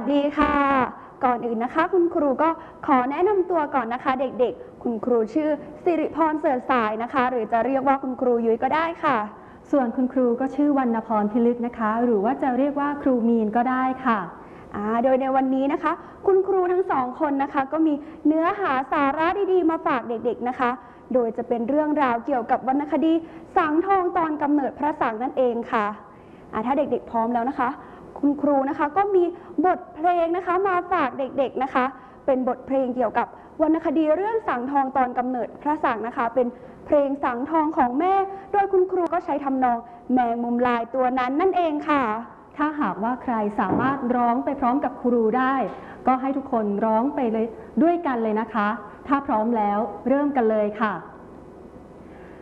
ดีค่ะก่อนอื่นนะคะคุณครูก็ขอแนะนำตัวก่อนนะคะเด็กๆคุณครูชื่อสิริพรเสริฐสายนะคะหรือจะเรียกว่าคุณครูยุ้ยก็ได้ค่ะส่วนคุณครูก็ชื่อวรรณพรพิลึกนะคะหรือว่าจะเรียกว่าครูมีนก็ได้ค่ะโดยในวันนี้นะคะคุณครูทั้งสองคนนะคะก็มีเนื้อหาสาระดีๆมาฝากเด็กๆนะคะโดยจะเป็นเรื่องราวเกี่ยวกับวรรณคดีสังทองตอนกำเนิดพระสังนั่นเองค่ะถ้าเด็กๆพร้อมแล้วนะคะคุณครูนะคะก็มีบทเพลงนะคะมาฝากเด็กๆนะคะเป็นบทเพลงเกี่ยวกับวรรณคดีเรื่องสังทองตอนกำเนิดพระสังนะคะเป็นเพลงสังทองของแม่โดยคุณครูก็ใช้ทำนองแมงมุมลายตัวนั้นนั่นเองค่ะถ้าหากว่าใครสามารถร้องไปพร้อมกับครูได้ก็ให้ทุกคนร้องไปเลยด้วยกันเลยนะคะถ้าพร้อมแล้วเริ่มกันเลยค่ะ